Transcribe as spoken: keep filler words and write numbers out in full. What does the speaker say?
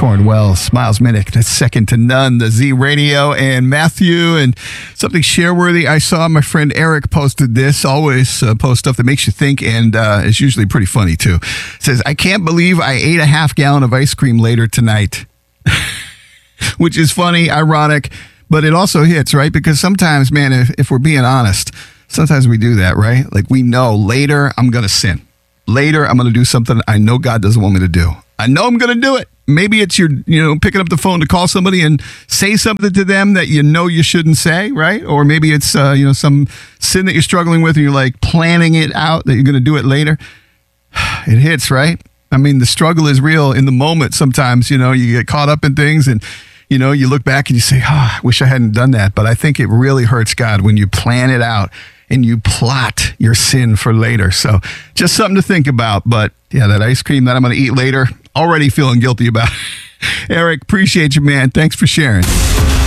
Torrin Wells, Miles Minnick, that's second to none, the Z Radio, and Matthew, and something share-worthy. I saw my friend Eric posted this, always uh, post stuff that makes you think, and uh, is usually pretty funny, too. It says, I can't believe I ate a half gallon of ice cream later tonight, which is funny, ironic, but it also hits, right? Because sometimes, man, if, if we're being honest, sometimes we do that, right? Like we know later I'm going to sin. Later I'm going to do something I know God doesn't want me to do. I know I'm going to do it. Maybe it's your, you know, picking up the phone to call somebody and say something to them that you know you shouldn't say, right? Or maybe it's, uh, you know, some sin that you're struggling with and you're like planning it out that you're going to do it later. It hits, right? I mean, the struggle is real in the moment. Sometimes, you know, you get caught up in things and, you know, you look back and you say, oh, I wish I hadn't done that. But I think it really hurts God when you plan it out and you plot your sin for later. So just something to think about. But yeah, that ice cream that I'm going to eat later, already feeling guilty about. Eric, appreciate you, man. Thanks for sharing.